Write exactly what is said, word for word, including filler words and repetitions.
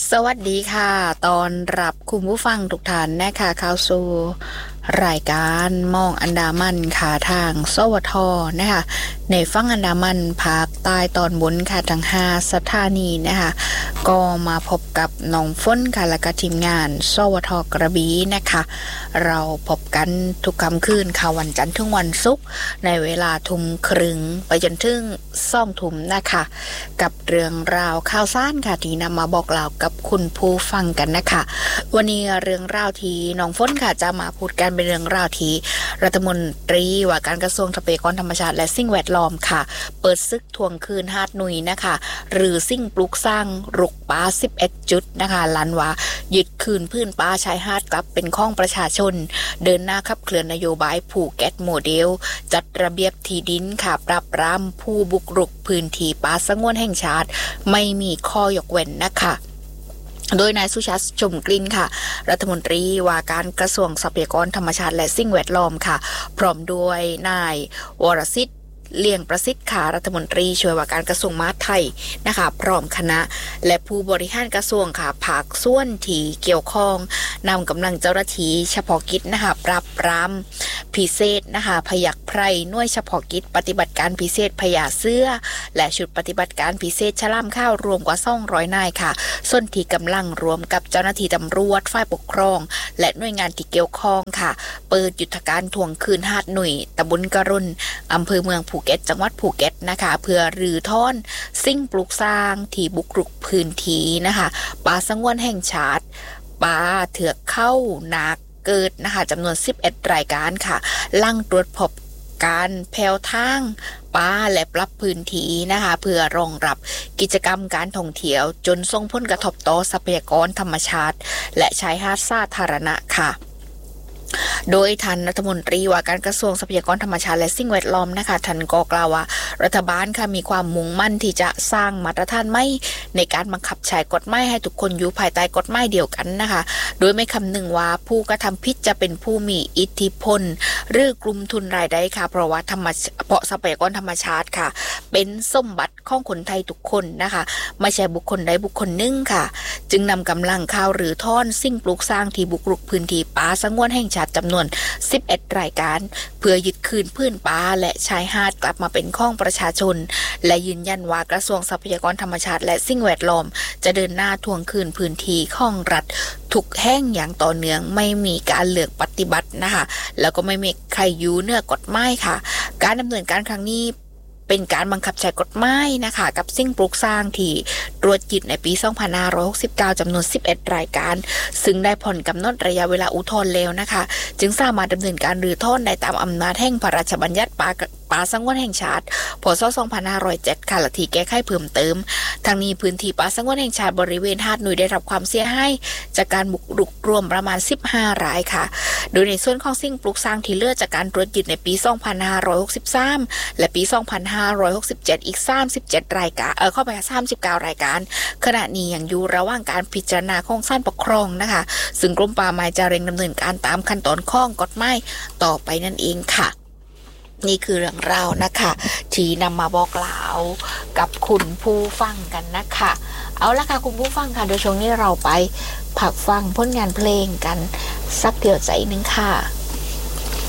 สวัสดีค่ะตอนรับคุณผู้ฟังทุกท่านนะคะเข้าสู่รายการมองอันดามันค่ะทางสวทนะคะในฝั่งอันดามันภาคใต้ตอนบนค่ะทั้งห้าสถานีนะคะก็มาพบกับน้องฝนค่ะและก็ทีมงานสวทกระบี่นะคะเราพบกันทุกค่ำคืนค่ะวันจันทร์ถึงวันศุกร์ในเวลาทุ่มครึ่งไปจนถึงสองทุ่มนะคะกับเรื่องราวข่าวสารค่ะที่นำมาบอกเล่ากับคุณผู้ฟังกันนะคะวันนี้เรื่องราวที่น้องฝนค่ะจะมาพูดกันเป็นเรื่องราวที่รัฐมนตรีว่าการกระทรวงทรัพยากรธรรมชาติและสิ่งแวดล้อมค่ะเปิดศึกทวงคืนหาดหนุยนะคะหรือสิ่งปลูกสร้างรุกป่าสิบเอ็ดจุดนะคะลันว่ายึดคืนพื้นป่าชายหาดกลับเป็นของประชาชนเดินหน้าขับเคลื่อนนโยบายภูเก็ตโมเดลจัดระเบียบที่ดินค่ะปราบปรามผู้บุกรุกพื้นที่ป่าสงวนแห่งชาติไม่มีข้อยกเว้นนะคะโดยนายสุชาติชมกลิ่นค่ะรัฐมนตรีว่าการกระทรวงทรัพยากรธรรมชาติและสิ่งแวดล้อมค่ะพร้อมด้วยนายวรสิทธิ์เลี่ยงประสิทธิ์ค่ะรัฐมนตรีช่วยว่าการกระทรวงมหาดไทยนะคะพร้อมคณะและผู้บริหารกระทรวงค่ะภาคส่วนที่เกี่ยวข้องนำกำลังเจ้าหน้าที่เฉพาะกิจนะคะปราบปรามพิเศษนะคะพยัคฆ์ไพรหน่วยเฉพาะกิจปฏิบัติการพิเศษพญาเสื้อและชุดปฏิบัติการพิเศษฉลามข้าวรวมกว่าสองร้อยนายค่ะส่วนที่กำลังรวมกับเจ้าหน้าที่ตำรวจฝ่ายปกครองและหน่วยงานที่เกี่ยวข้องค่ะเปิดยุทธการทวงคืนหาดหนุยตำบลกระรุนอำเภอเมืองภูเก็ตจังหวัดภูเก็ตนะคะเพื่อรื้อถอนสิ่งปลูกสร้างที่บุกรุกพื้นที่นะคะป่าสงวนแห่งชาติป่าเถือกเข้านาเกิดนะคะจำนวนสิบเอ็ดรายการค่ะลั่งตรวจพบการแผ่วทางป่าและปรับพื้นที่นะคะเพื่อรองรับกิจกรรมการท่องเที่ยวจนส่งผลกระทบต่อทรัพยากรธรรมชาติและชายหาดสาธารณะค่ะโดยท่านรัฐมนตรีว่าการกระทรวงทรัพยากรธรรมชาติและสิ่งแวดล้อมนะคะท่านก็กล่าวว่ารัฐบาลค่ะมีความมุ่งมั่นที่จะสร้างมาตรฐานใหม่ในการบังคับใช้กฎหมายให้ทุกคนอยู่ภายใต้กฎหมายเดียวกันนะคะโดยไม่คำนึงว่าผู้กระทำผิดจะเป็นผู้มีอิทธิพลหรือกลุ่มทุนรายได้ค่ะเพราะว่าธรรมเพราะทรัพยากรธรรมชาติค่ะเป็นสมบัติของคนไทยทุกคนนะคะไม่ใช่บุคคลใดบุคคลหนึ่งค่ะจึงนำกำลังข่าวหรือท่อนสิ่งปลูกสร้างที่บุกรุกพื้นที่ป่าสงวนแห่งชาติจำนวนสิบเอ็ดรายการเพื่อยึดคืนพื้นป่าและชายหาดกลับมาเป็นของประชาชนและยืนยันว่ากระทรวงทรัพยากรธรรมชาติและสิ่งแวดล้อมจะเดินหน้าทวงคืนพื้นที่ของรัฐทุกแห่งอย่างต่อเนื่องไม่มีการเลือกปฏิบัตินะคะแล้วก็ไม่มีใครอยู่เหนือกฎหมายค่ะการดำเนินการครั้งนี้เป็นการบังคับใช้กฎหมายนะคะกับสิ่งปลูกสร้างที่ตรวจยึดในปีสองพันห้าร้อยหกสิบเก้าจำนวนสิบเอ็ดรายการซึ่งได้ผ่อนกำหนดระยะเวลาอุทธรณ์แล้วนะคะจึงสามารถดำเนินการรื้อถอนได้ตามอำนาจแห่งพระราชบัญญัติป่าป่าสงวนแห่งชาติพ.ศ. สองพันห้าร้อยเจ็ดค่ะและที่แก้ไขเพิ่มเติมทางนี้พื้นที่ป่าสงวนแห่งชาติบริเวณหาดหนุยได้รับความเสียหายจากการบุกรุกรวมประมาณสิบห้ารายค่ะโดยในส่วนของสิ่งปลูกสร้างที่เหลือจากการตรวจยึดในปีสองพันห้าร้อยหกสิบสามและปีสองพันห้าร้อยหกสิบเจ็ดอีกสามสิบเจ็ดรายการเออเข้าไปสามสิบเก้ารายการขณะนี้ยังอยู่ระหว่างการพิจารณาของศาลปกครองนะคะซึ่งกรมป่าไม้จะเร่งดำเนินการตามขั้นตอนของกฎหมายต่อไปนั่นเองค่ะนี่คือเรื่องราวนะคะที่นำมาบอกเล่ากับคุณผู้ฟังกันนะคะเอาละค่ะคุณผู้ฟังค่ะโดยช่วงนี้เราไปพักฟังผลงานเพลงกันสักเดียวใจนึงค่ะ